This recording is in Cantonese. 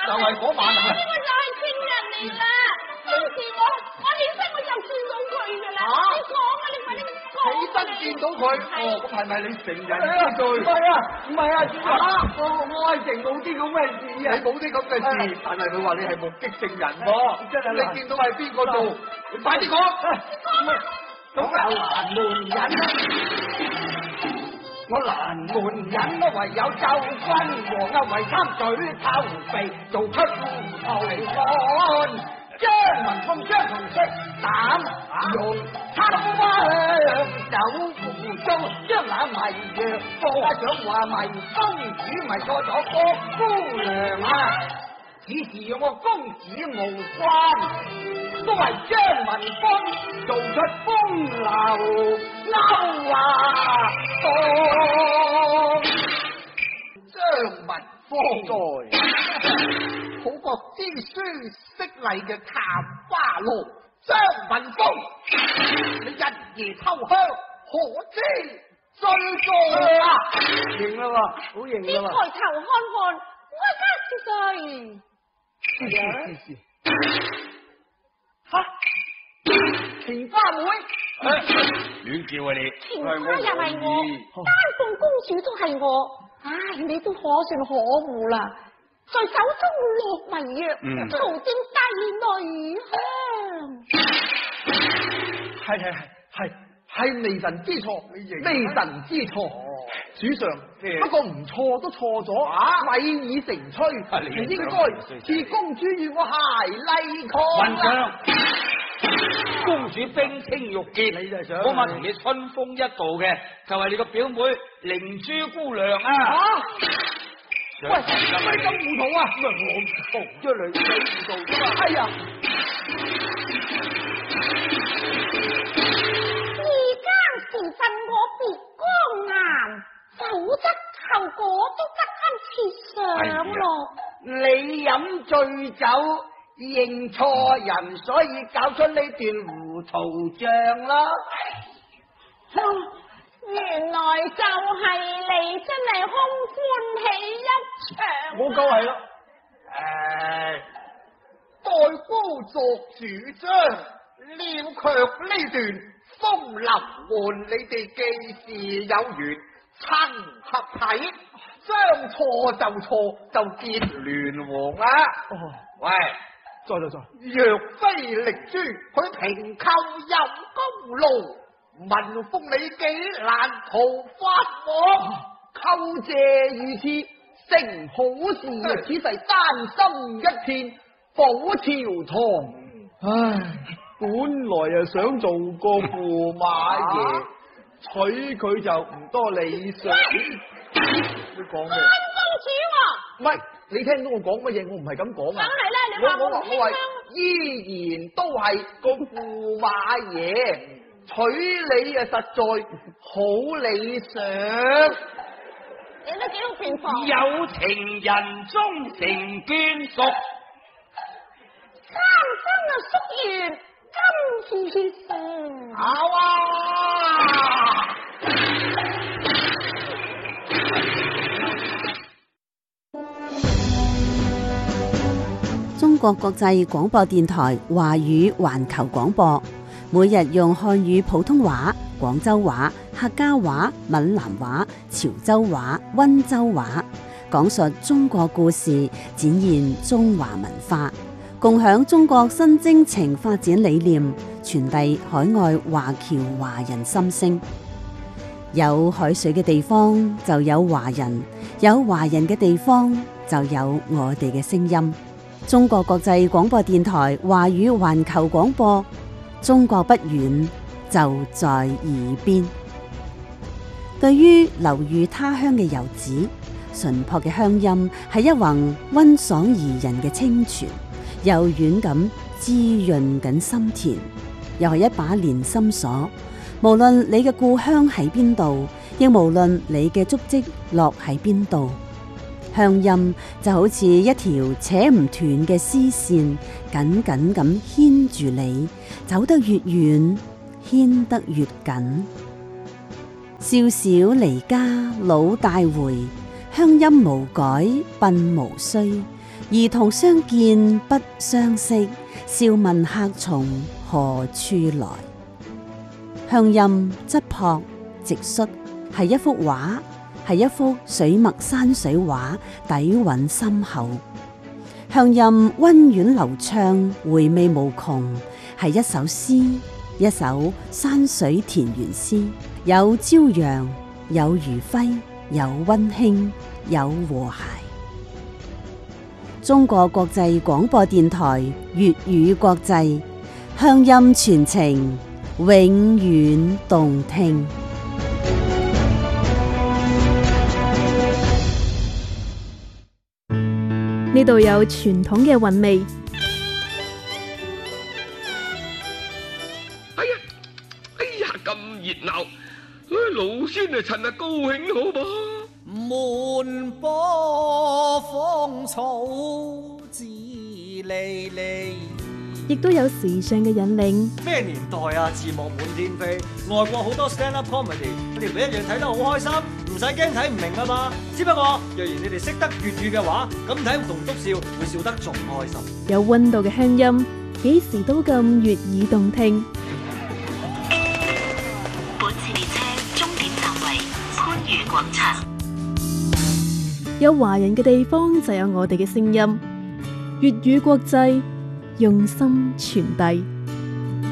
就係嗰晚啊！ 呢個就係情人嚟啦。當時我起身我就見到佢噶啦。你講啊，你快啲講。 起身見到佢，咁係咪你成人之罪？ 唔係啊，主任，我係成冇啲咁嘅事你啊。 冇啲咁嘅事，但係佢話你係目擊證人喎。 真係你見到係邊個做？你快啲講。 咁有難門人，我難門人都唯有周君王啊，為貪嘴偷鼻，做出頭案。張文鳳、張同色膽用貪污走胡糟，將那迷藥課長話迷公主迷錯咗個姑娘啊！此事與我公子無關，都係張文芳做出風流勾當。 張文芳在，好個知書識禮嘅探花羅張文芳，你日夜偷香，可知罪狀啊？ 認啦喎，好認你抬啦喎。 頭看看，我家是誰？ 吓，情花妹， 亂叫啊你！ 情花又係我，丹鳳公主都係我。唉，你都可算可惡啦！在手中落迷藥，途經帝女香。 係微臣之錯，微臣之錯。主上，不過唔錯都錯咗，米已成炊，唔應該賜公主與我鞋禮雲抗。 上，公主冰清玉潔， 你就係想嗰晚同你春風一度嘅，就係你個表妹靈珠姑娘啊！ 喂，你咁糊塗啊？ 我同咗兩仔唔做啫嘛。 哎呀！ 而家時分我別光顏，否則後果都不堪設想咯。 你飲醉酒認錯人，所以搞出呢段糊塗賬啦。 原來就係你，真係空歡喜一場。 我夠係啦。代夫作主張，料卻呢段風流換你哋既是有緣，親合體，將錯就錯，就結聯王啊！喂， 再， 若非力珠，佢平寇有功勞，文封你幾難逃法網。叩謝如此，成好事啊！此世丹心一片，保朝堂。唉，本來啊想做個駙馬爺，娶佢就唔多理想。你講咩？ 公主喎， 唔係，你聽到我講乜嘢？我唔係咁講啊！ 梗係啦，你話我話唔聽依然都係個駙馬爺，娶你啊實在好理想。 你都幾好辯駁。 有情人終成眷屬， 三生啊宿緣，今次事。 好啊！ 中國國際廣播電台華語環球廣播，每日用漢語普通話、廣州話、客家話、閩南話、潮州話、溫州話，講述中國故事，展現中華文化，共享中國新征程發展理念，傳遞海外華僑華人心聲。有海水嘅地方就有華人，有華人嘅地方就有我哋嘅聲音。中國國際廣播電台華語環球廣播，中國不遠，就在耳邊。對於流寓他鄉嘅遊子，純樸嘅鄉音係一泓溫爽宜人嘅清泉，柔軟咁滋潤緊心田，又係一把連心鎖。無論你嘅故鄉喺邊度，亦無論你嘅足跡落喺邊度，鄉音就好似一條扯唔斷嘅絲線，緊緊咁牽住你，走得越遠，牽得越緊。少小離家老大回，鄉音無改鬢無衰， 兒童相見不相識，笑問客從何處來。鄉音質樸直率，係一幅畫，係一幅水墨山水畫，底蘊深厚。鄉音溫婉流暢，回味無窮，係一首詩，一首山水田園詩，有朝陽，有餘暉，有溫馨，有和諧。中國國際廣播電台粵語國際，鄉音傳情，永遠動聽。 呢度有傳統嘅韻味。 哎呀，咁熱鬧，老孫啊趁下高興好噃。 滿波芳草自離離。 亦都有時尚嘅引領。 咩年代啊，字幕滿天飛，外國好多 stand up comedy，你哋咪一樣睇得好開心，唔使驚睇唔明啊嘛。只不過若然你哋識得粵語嘅話，咁睇棟篤笑會笑得仲開心。 有溫度嘅鄉音，幾時都咁悅耳動聽。 本次列車終點站為番禺廣場。 有華人嘅地方就有我哋嘅聲音，粵語國際用心傳遞。